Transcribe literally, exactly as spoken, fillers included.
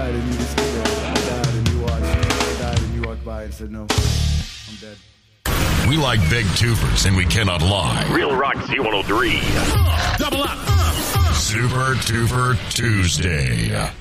died and you just stood there. I died and you watched. I died and you walked by and said, no, I'm dead. We like big twofers and we cannot lie. Real Rock Z one oh three. Uh, double up. Uh, uh. Super Twofer Tuesday.